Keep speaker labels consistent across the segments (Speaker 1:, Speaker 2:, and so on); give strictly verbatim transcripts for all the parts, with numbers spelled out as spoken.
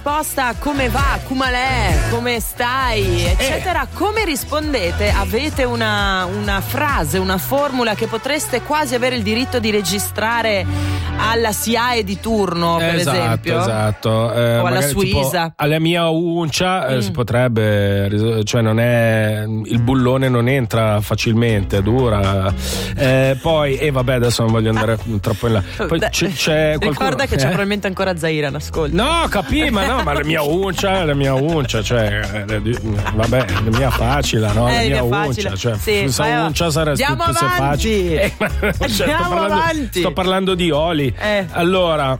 Speaker 1: risposta come va, come l'è, come stai, eccetera, eh. come rispondete? Avete una, una frase, una formula che potreste quasi avere il diritto di registrare alla S I A E di turno, per
Speaker 2: esatto,
Speaker 1: esempio?
Speaker 2: Esatto, eh,
Speaker 1: o alla Suisa.
Speaker 2: Alla mia uncia eh,
Speaker 1: mm.
Speaker 2: si potrebbe, cioè non è, il bullone non entra facilmente, è dura. Eh, poi, e eh, vabbè, adesso non voglio andare ah. troppo in là. Poi
Speaker 1: da,
Speaker 2: c'è, c'è qualcuno,
Speaker 1: ricorda che
Speaker 2: eh?
Speaker 1: c'è probabilmente ancora Zaira in ascolto.
Speaker 2: No, capì, ma no, ma la mia uncia, la mia uncia, cioè, vabbè, la mia facile, no?
Speaker 1: Eh,
Speaker 2: la mia
Speaker 1: facile.
Speaker 2: uncia, cioè,
Speaker 1: sì,
Speaker 2: se uncia sarà più facile. Eh,
Speaker 1: Andiamo
Speaker 2: cioè, sto, parlando,
Speaker 1: avanti.
Speaker 2: sto parlando di oli.
Speaker 1: Eh.
Speaker 2: Allora,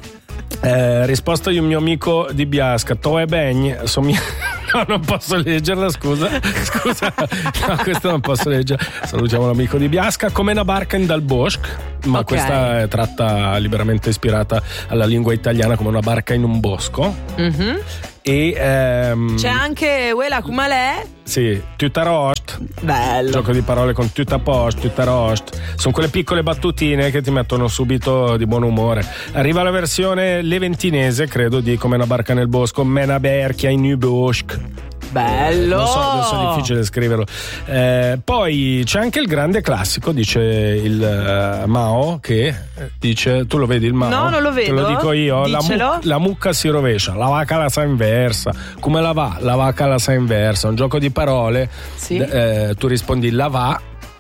Speaker 2: eh, risposta di un mio amico di Biasca, Toe Begn, sommi... No, non posso leggerla, scusa. Scusa, no, questo non posso leggere. Salutiamo l'amico di Biasca. Come una barca in dal bosc, ma okay. questa è tratta liberamente ispirata alla lingua italiana, come una barca in un bosco.
Speaker 1: Mm-hmm.
Speaker 2: E ehm,
Speaker 1: c'è anche Uela Kumalè.
Speaker 2: Sì, Tutarost.
Speaker 1: Bello.
Speaker 2: Gioco di parole con Tutapost, Tutarost. Sono quelle piccole battutine che ti mettono subito di buon umore. Arriva la versione leventinese, credo, di Come una barca nel bosco, Mena berchia in u bosk.
Speaker 1: Bello.
Speaker 2: Non so, adesso è difficile scriverlo. Eh, poi c'è anche il grande classico, dice il uh, Mao, che dice, tu lo vedi il Mao?
Speaker 1: No, non lo vedo.
Speaker 2: Te lo dico io. La, mu- la mucca si rovescia, la vacca la sa inversa. Come la va? La vacca la sa inversa. Un gioco di parole.
Speaker 1: Sì.
Speaker 2: Eh, tu rispondi la va,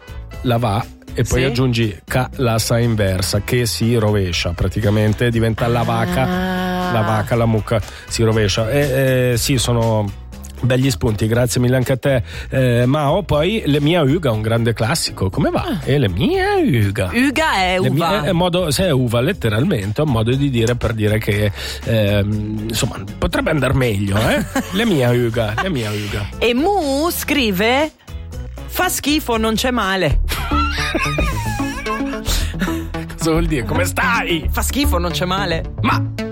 Speaker 2: la va. E poi sì. aggiungi ca la sa inversa, che si rovescia, praticamente diventa la vacca, ah. la vacca, la mucca si rovescia. E eh, sì, sono begli spunti, grazie mille anche a te, eh, Mao. Poi le mia uga, un grande classico, come va? Ah. E le mie uga.
Speaker 1: Uga è uva.
Speaker 2: Mie, è modo, se è uva letteralmente, è un modo di dire per dire che eh, insomma potrebbe andare meglio, eh? Le mia uga, le mia uga.
Speaker 1: E Mu scrive: fa schifo, non c'è male.
Speaker 2: Cosa vuol dire? Come stai?
Speaker 1: Fa schifo, non c'è male.
Speaker 2: Ma